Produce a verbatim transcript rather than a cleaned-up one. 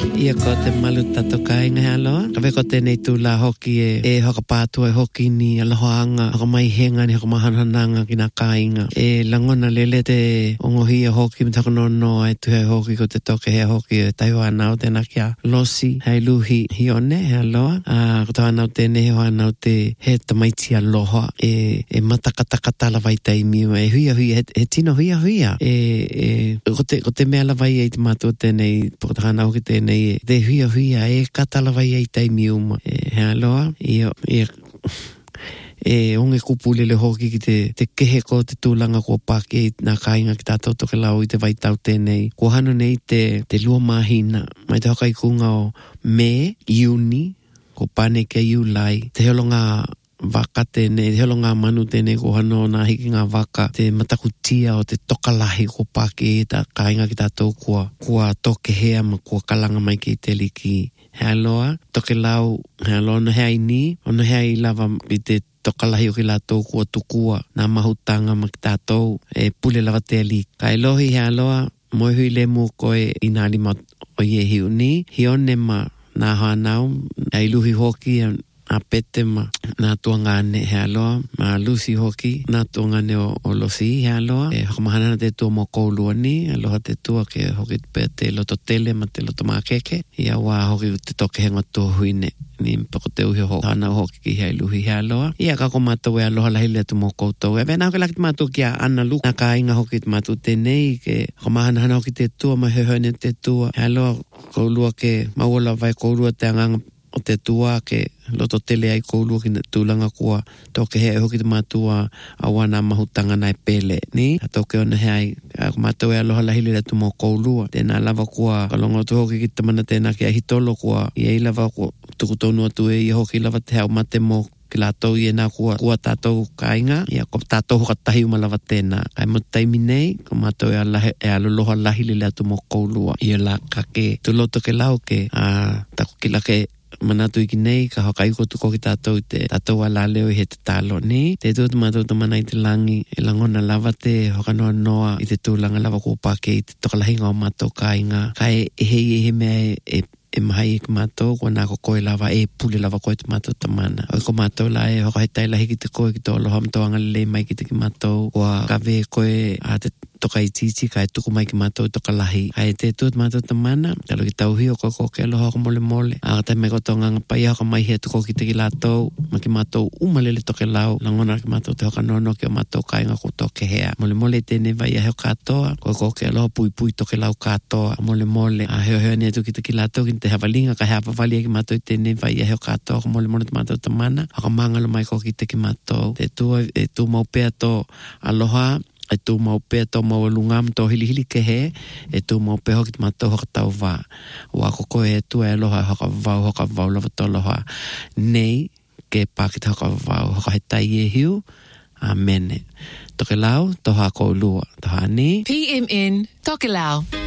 Ia ko te malu tato kai nga haloa. Ka veko tēnei tūla hoki e, e hoka pātua e hoki ni alohaanga, hoka mai henga ni hoka mahanananga ki nā kāinga. E langona lele te ongohia hoki me tako nono ai tuhe hoki ko te toke hea hoki e taiho anau tēnā kia losi, hei luhi hione, he aloha. A, ko tau anau tēne heo anau te he tamaiti aloha e, e matakataka tala vai taimiu, e huia huia, he, he tino huia huia. E, e, ko te, ko te mea lawai e te mātua tēnei, pokatakana hoki tēnei e te huia huia e katalawai e taimi uma. E, he aloha, i e, e onge kupulele hoki ki te, te kehe ko te tūlanga kua pāke i nā kāinga ki tātou toke lau i te vaitau tēnei. Kua hano nei te, te lua mahina, mai te hokai kunga o me, iuni, ko pane ke iulai, te helonga waka tēnei, te helonga manu tēnei ko hano nā hiki ngā waka, te matakutia o te tokalahi ko pāke i tā kāinga ki tātou kua, kua toke hea ma kua kalanga mai ki te liki. He aloha, toke lau, he aloha no hea ini, ono hea i lava i te tokalahi o ki lātou kua tukua, nā mahutanga ma ki tātou, e pule lava te liki. Ka elohi he aloha, moi hui le mua koe i nā lima o ie hiu ni, hione ma nā hanau, e iluhi hoki a pete ma nā tuangane he aloha, ma lusi hoki, nā tuangane o, o losi he aloha, e hokamahana te tua mo koulua ni, aloha te tua ke hoki pe te loto tele ma te loto mākeke, ia wā hoki te toke henga tua huine, ni mpako te uhi hoki, hana hoki ki hea iluhi he aloha, ia kako mātou e aloha lahile tu mo koutou, e vena hoki laki mātou ki a ana luka, nā ka inga hoki te mātou tenei, ke hokamahana hana hoki te tua, ma hehone te tua, he aloha koulua ke mauola vai koulua te anganga, o te tua ke loto tele ai koulua ki tūlanga kua toke hea hoki te mātua a wana mahutanga nai pele ni a toke ona hea ai ko mātua e aloha lahile la tu mō koulua tēnā lava kua kalongo tu hoki ki tamana tēnā ki a hitolo kua i ei lava kua tukutonu atu e i hoki lava te hau mate mō ki lātou i e nā kua, kua tātou kāinga, ia ko tātou hukatahi umalawa tēnā. Kai mo taimi nei, ko mātou e, alahe, e aloloha lahile le atu mō koulua. Ia la kake, tu loto ke lau ke, a, tako ki lake manatu iki nei, ka hokai ko tuko ki tātou te tātou ala leo i he te tālo ni. Te tūtu mātou tamana i te langi, e langona lava te hokanoa noa i te tūlanga lava kua pāke i te tokalahinga o mātou kāinga. Kai e hei e he mea e, e e mahai e mātou, kua nā ko koe lava, e pule lava koe te mātou tamana. O ko mātou la e hoka he taila hiki te koe ki tō aloha mtoanga le mai ki te ki mātou, kua kawe koe a te toka i titi, ka e tuku mai ki mātou toka lahi. Ka e te tūt mātou tamana, talo ki tau hio koe koe ke aloha ko mole mole. A te me koto nganga pai hoka mai hea tuko ki te ki lātou, ma ki mātou umalele toke lau, langona ki mātou te hoka nono ki o mātou kainga ko toke hea. Mole mole tēne vai a heo kātoa, koe koe ke aloha pui pui toke lau kātoa, mole mole, a heo heo ni atu ki te ki lātou ki te havalinga ka hea pawali ki mātou tēne vai a heo kātoa, ko mole mole te mātou tamana, haka mangalo mai ko ki te ki mātou, te tua, e tu maupea to aloha, e tu maupea to maualungam to hili hili ke he, e tu maupea hoki te mātou hoka tau wā. Wā koko e tu e aloha hoka vau, hoka vau lava to aloha. Nei, ke pākita hoka vau, hoka he tai e hiu, amene. Toke lau, toha ko lua, toha ni. P M N, Toke lau.